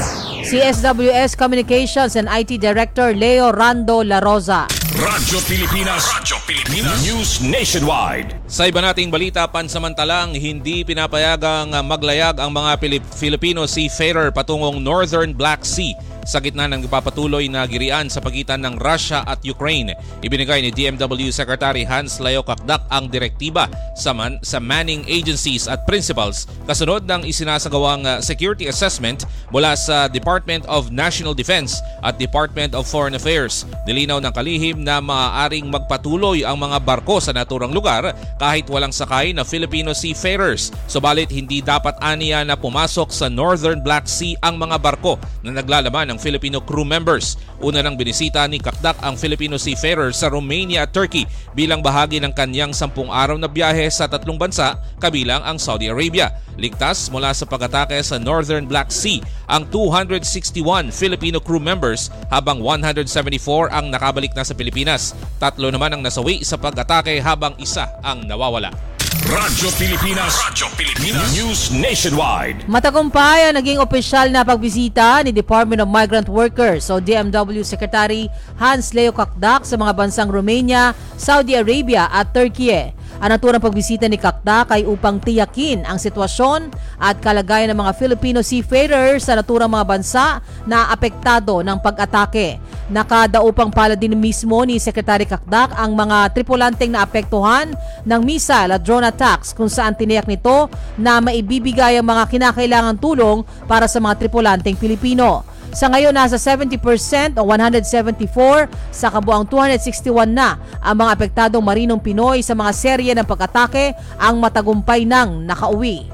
CSWS Communications and IT Director Leo Rando La Rosa. Radyo Pilipinas News Nationwide. Sa iba nating balita, pansamantalang hindi pinapayagang maglayag ang mga Filipino seafarer patungong Northern Black Sea sa gitna ng ipapatuloy na girian sa pagitan ng Russia at Ukraine. Ibinigay ni DMW Secretary Hans Leo Kakdak ang direktiba sa manning agencies at principals kasunod ng isinasagawang security assessment mula sa Department of National Defense at Department of Foreign Affairs. Nilinaw ng kalihim na maaaring magpatuloy ang mga barko sa naturang lugar kahit walang sakay na Filipino seafarers. Subalit hindi dapat aniya na pumasok sa Northern Black Sea ang mga barko na naglalaman ng Filipino crew members. Una nang binisita ni Kakdak ang Filipino seafarers sa Romania at Turkey bilang bahagi ng kanyang 10 araw na biyahe sa 3 bansa kabilang ang Saudi Arabia. Ligtas mula sa pag-atake sa Northern Black Sea ang 261 Filipino crew members habang 174 ang nakabalik na sa Pilipinas. 3 naman ang nasawi sa pag-atake habang 1 ang nawawala. Radyo Pilipinas News Nationwide. Matagumpay ang naging opisyal na pagbisita ni Department of Migrant Workers o DMW Secretary Hans Leo Kakdak sa mga bansang Romania, Saudi Arabia at Turkey. Ang naturang pagbisita ni Kakdak ay upang tiyakin ang sitwasyon at kalagayan ng mga Filipino seafarers sa naturang mga bansa na apektado ng pag-atake. Nakadaupang pala din mismo ni Secretary Kakdak ang mga tripulanteng naapektuhan ng missile at drone attacks kung saan tiniyak nito na maibibigay ang mga kinakailangang tulong para sa mga tripulanteng Pilipino. Sa ngayon, nasa 70% o 174 sa kabuang 261 na ang mga apektadong marinong Pinoy sa mga serye ng pag-atake ang matagumpay nang nakauwi.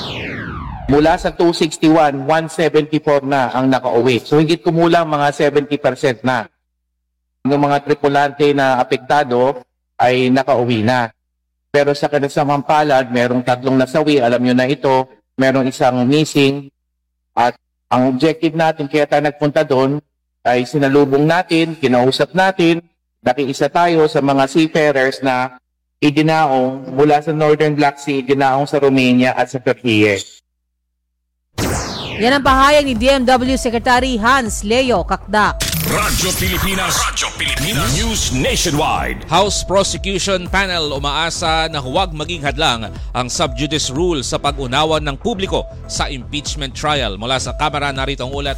Mula sa 261, 174 na ang nakauwi. So higit kumulang mga 70% na. Yung mga tripulante na apektado ay nakauwi na. Pero sa kanasamang palad, merong 3 nasawi. Alam nyo na ito, merong 1 missing. At ang objective natin, kaya tayo nagpunta doon, ay sinalubong natin, kinausap natin, nakiisa tayo sa mga seafarers na idinaong mula sa Northern Black Sea, idinaong sa Romania at sa Turkey. Yan ang pahayag ni DMW Secretary Hans Leo Kakdak. Radyo Pilipinas News Nationwide. House Prosecution Panel umaasa na huwag maging hadlang ang sub judice rule sa pag-unawa ng publiko sa impeachment trial. Mula sa Kamara, narito ang ulat